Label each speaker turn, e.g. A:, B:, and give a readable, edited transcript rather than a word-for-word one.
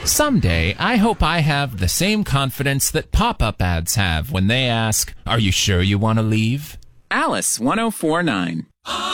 A: Someday, I hope I have the same confidence that pop-up ads have when they ask, "Are you sure you want to leave?"
B: Alice 1049.